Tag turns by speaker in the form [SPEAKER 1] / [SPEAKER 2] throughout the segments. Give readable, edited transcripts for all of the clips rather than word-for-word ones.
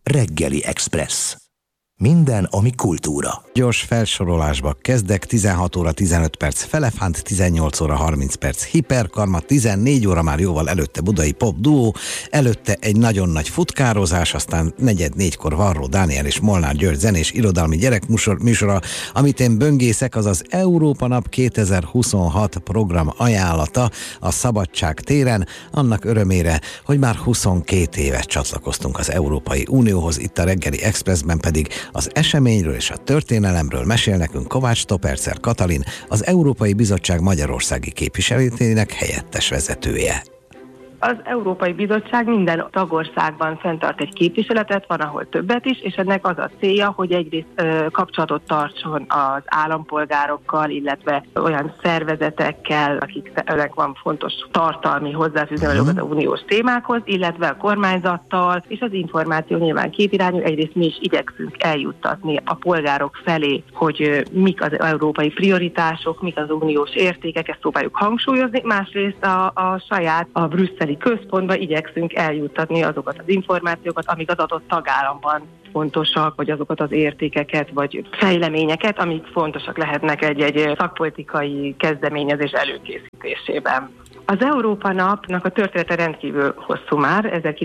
[SPEAKER 1] Reggeli Express. Minden, ami kultúra.
[SPEAKER 2] Gyors felsorolásba kezdek, 16 óra 15 perc Felefánt, 18 óra 30 perc Hiperkarma, 14 óra már jóval előtte Budai Pop Duó, előtte egy nagyon nagy futkározás, aztán 3:45-kor Varró Dániel és Molnár György zenés irodalmi gyerekműsora, amit én böngészek, az az Európa Nap 2026 program ajánlata a Szabadság téren, annak örömére, hogy már 22 éve csatlakoztunk az Európai Unióhoz, itt a Reggeli Expressben pedig az eseményről és a történelemről mesél nekünk Kovács Topercer Katalin, az Európai Bizottság magyarországi képviseletének helyettes vezetője.
[SPEAKER 3] Az Európai Bizottság minden tagországban fenntart egy képviseletet, van ahol többet is, és ennek az a célja, hogy egyrészt kapcsolatot tartson az állampolgárokkal, illetve olyan szervezetekkel, akiknek van fontos tartalmi hozzáfűzni az uniós témákhoz, illetve a kormányzattal, és az információ nyilván kétirányú, egyrészt mi is igyekszünk eljuttatni a polgárok felé, hogy mik az európai prioritások, mik az uniós értékek, ezt próbáljuk hangsúlyozni, másrészt a brüsszeli központba igyekszünk eljuttatni azokat az információkat, amik az adott tagállamban fontosak, vagy azokat az értékeket, vagy fejleményeket, amik fontosak lehetnek egy szakpolitikai kezdeményezés előkészítésében. Az Európa Napnak a története rendkívül hosszú már,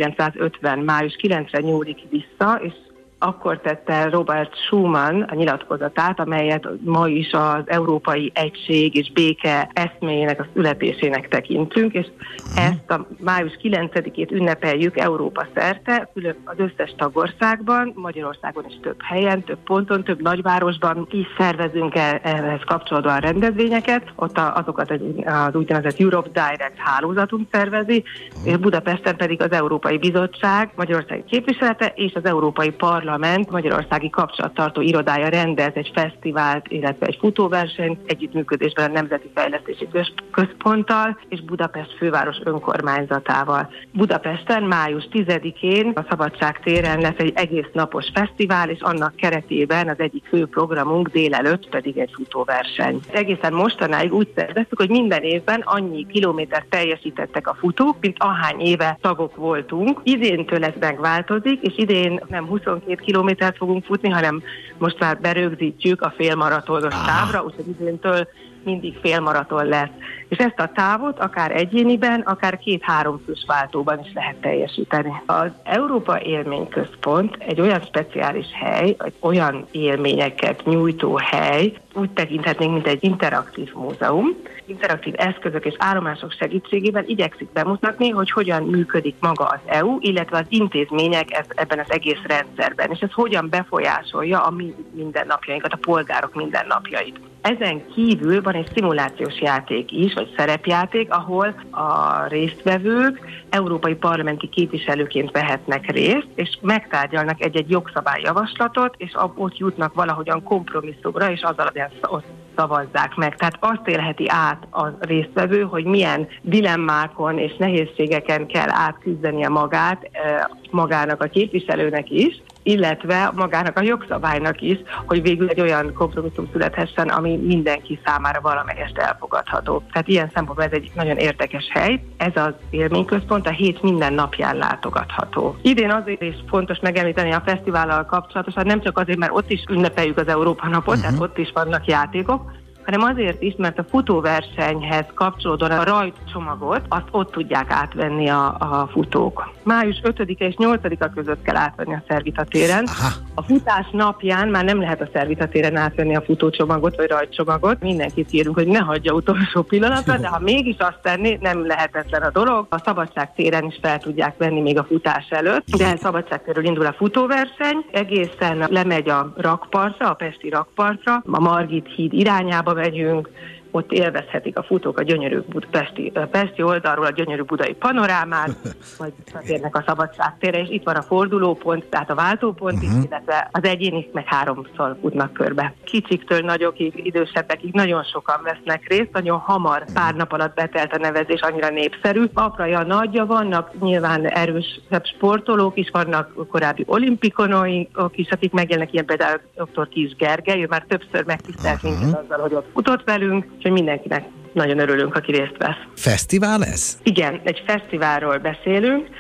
[SPEAKER 3] 1950. május 9-re nyúlik vissza, és akkor tette Robert Schuman a nyilatkozatát, amelyet ma is az európai egység és béke eszméjének, a születésének tekintünk, és ezt a május 9-ét ünnepeljük Európa szerte, az összes tagországban, Magyarországon is több helyen, több ponton, több nagyvárosban is szervezünk ehhez kapcsolódóan rendezvényeket, ott azokat az úgynevezett Europe Direct hálózatunk szervezi, és Budapesten pedig az Európai Bizottság magyarországi képviselete és az Európai Parlament magyarországi kapcsolattartó irodája rendez egy fesztivált, illetve egy futóversenyt együttműködésben a Nemzeti Fejlesztési Központtal és Budapest főváros önkormányzatával. Budapesten május 10-én a Szabadság téren lesz egy egész napos fesztivál, és annak keretében az egyik fő programunk délelőtt pedig egy futóverseny. Egészen mostanáig úgy szerveztük, hogy minden évben annyi kilométert teljesítettek a futók, mint ahány éve tagok voltunk. Idéntől ez megváltozik, és idén nem 22 kilométert fogunk futni, hanem most már berögzítjük a félmaratonos távra, úgyhogy idéntől mindig félmaraton lesz. És ezt a távot akár egyéniben, akár 2-3 fős váltóban is lehet teljesíteni. Az Európa Élményközpont egy olyan speciális hely, egy olyan élményeket nyújtó hely, úgy tekinthetnénk, mint egy interaktív múzeum. Interaktív eszközök és állomások segítségével igyekszik bemutatni, hogy hogyan működik maga az EU, illetve az intézmények ebben az egész rendszerben, és ez hogyan befolyásolja a mi mindennapjainkat, a polgárok mindennapjait. Ezen kívül van egy szimulációs játék is, vagy szerepjáték, ahol a résztvevők európai parlamenti képviselőként vehetnek részt, és megtárgyalnak egy-egy jogszabályjavaslatot, és ott jutnak valahogyan kompromisszumra, és az alapján szavazzák meg. Tehát azt élheti át a résztvevő, hogy milyen dilemmákon és nehézségeken kell átküzdenie magát, magának a képviselőnek is, illetve magának a jogszabálynak is, hogy végül egy olyan kompromisszum születhessen, ami mindenki számára valamelyest elfogadható. Tehát ilyen szempontból ez egy nagyon érdekes hely. Ez az élményközpont a hét minden napján látogatható. Idén azért is fontos megemlíteni a fesztivállal kapcsolatosan, nem csak azért, mert ott is ünnepeljük az Európa Napot, tehát ott is vannak játékok, hanem azért is, mert a futóversenyhez kapcsolódóan a rajtcsomagot azt ott tudják átvenni a futók. Május 5-e és 8-a között kell átvenni a Szervita téren. A futás napján már nem lehet a Szervita téren átvenni a futócsomagot vagy rajtcsomagot. Mindenkit kérünk, hogy ne hagyja utolsó pillanatra, de ha mégis azt tenni, nem lehetetlen a dolog. A Szabadság téren is fel tudják venni még a futás előtt, de a Szabadság térről indul a futóverseny, egészen lemegy a rakpartra, a pesti rakpartra, a Margit híd irányába megyünk, ott élvezhetik a futók a gyönyörű pesti oldalról a gyönyörű budai panorámát, vagy térnek a Szabadság térre, és itt van a fordulópont, tehát a váltópont is, illetve az egyénik meg 3-szor futnak körbe. Kicsiktől nagyokig, idősebbekig nagyon sokan vesznek részt, nagyon hamar, pár nap alatt betelt a nevezés, annyira népszerű. Apraja, nagyja vannak, nyilván erősebb sportolók is, vannak korábbi olimpikonok is, akik megjelennek, ilyen például dr. Kis Gergely, ő már többször megtisztelt minket azzal, hogy ott futott velünk, úgyhogy mindenkinek nagyon örülünk, aki részt vesz.
[SPEAKER 2] Fesztivál ez?
[SPEAKER 3] Igen, egy fesztiválról beszélünk,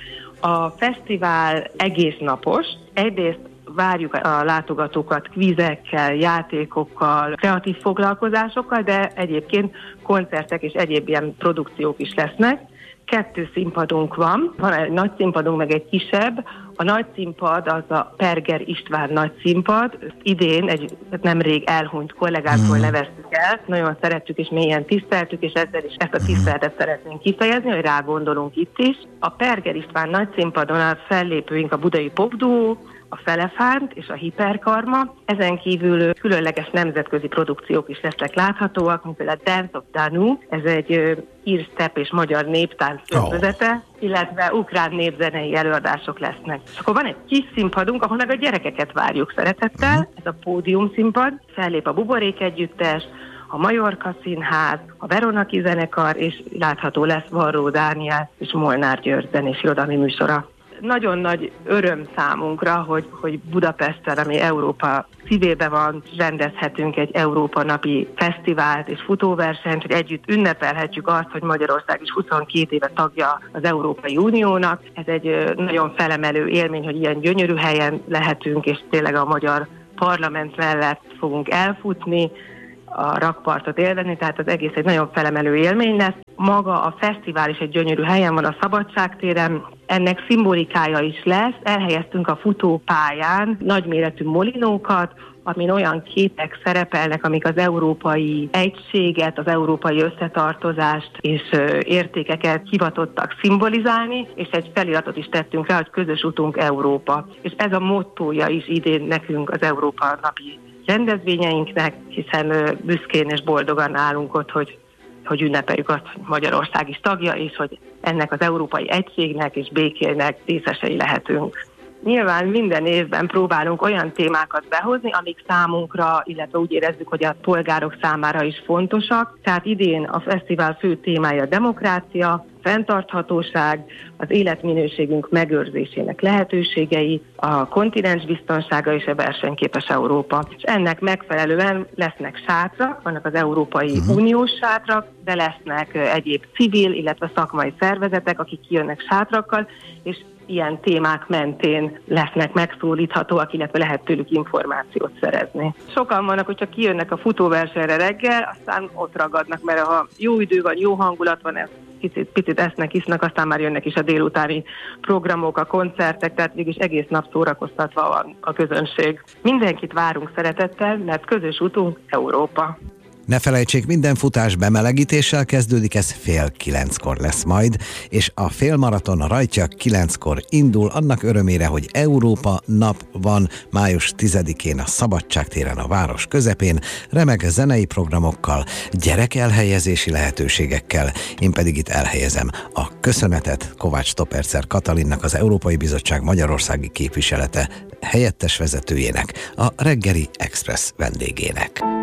[SPEAKER 3] A fesztivál egész napos. Egyrészt várjuk a látogatókat kvízekkel, játékokkal, kreatív foglalkozásokkal, de egyébként koncertek és egyéb ilyen produkciók is lesznek. 2 színpadunk van egy nagy színpadunk, meg egy kisebb. A nagy színpad az a Perger István nagy színpad. Idén egy nemrég elhunyt kollégáktól neveztük el. Nagyon szerettük és mélyen tiszteltük, és ezzel is ezt a tiszteletet szeretnénk kifejezni, hogy rá gondolunk itt is. A Perger István nagy színpadon a fellépőink a Budai Pop Duo, a Felefánt és a Hiperkarma. Ezen kívül különleges nemzetközi produkciók is lesznek láthatóak, mint például a Dance of Danu, ez egy ír step és magyar néptánc ötvözete, illetve ukrán népzenei előadások lesznek. És akkor van egy kis színpadunk, ahol meg a gyerekeket várjuk szeretettel, ez a pódium színpad, fellép a Buborék Együttes, a Majorka Színház, a Veronaki Zenekar, és látható lesz Varró Dániel és Molnár György zenés irodalmi műsora. Nagyon nagy öröm számunkra, hogy Budapesten, ami Európa szívében van, rendezhetünk egy Európa napi fesztivált és futóversenyt, hogy együtt ünnepelhetjük azt, hogy Magyarország is 22 éve tagja az Európai Uniónak. Ez egy nagyon felemelő élmény, hogy ilyen gyönyörű helyen lehetünk, és tényleg a magyar parlament mellett fogunk elfutni, a rakpartot élvezni, tehát az egész egy nagyon felemelő élmény lesz. Maga a fesztivál is egy gyönyörű helyen van, a Szabadságtéren, ennek szimbolikája is lesz. Elhelyeztünk a futópályán nagyméretű molinókat, amin olyan képek szerepelnek, amik az európai egységet, az európai összetartozást és értékeket hivatottak szimbolizálni, és egy feliratot is tettünk rá, hogy közös utunk Európa. És ez a mottója is idén nekünk az Európa napi rendezvényeinknek, hiszen büszkén és boldogan állunk ott, hogy ünnepeljük azt, hogy Magyarország is tagja, és hogy ennek az európai egységnek és békének részesei lehetünk. Nyilván minden évben próbálunk olyan témákat behozni, amik számunkra, illetve úgy érezzük, hogy a polgárok számára is fontosak. Tehát idén a fesztivál fő témája a demokrácia, fenntarthatóság, az életminőségünk megőrzésének lehetőségei, a kontinens biztonsága és a versenyképes Európa. És ennek megfelelően lesznek sátrak, vannak az Európai Uniós sátrak, de lesznek egyéb civil, illetve szakmai szervezetek, akik kijönnek sátrakkal, és ilyen témák mentén lesznek megszólíthatóak, illetve lehet tőlük információt szerezni. Sokan vannak, hogy csak kijönnek a futóversenyre reggel, aztán ott ragadnak, mert ha jó idő van, jó hangulat van, picit esznek, isznak, aztán már jönnek is a délutáni programok, a koncertek, tehát mégis egész nap szórakoztatva van a közönség. Mindenkit várunk szeretettel, mert közös utunk Európa.
[SPEAKER 2] Ne felejtsék, minden futás bemelegítéssel kezdődik, ez 8:30 lesz majd, és a félmaraton rajtja 9-kor indul, annak örömére, hogy Európa nap van május 10-én a Szabadságtéren a város közepén, remek zenei programokkal, gyerekelhelyezési lehetőségekkel. Én pedig itt elhelyezem a köszönetet Kovács Topercer Katalinnak, az Európai Bizottság magyarországi képviselete helyettes vezetőjének, a Reggeli Express vendégének.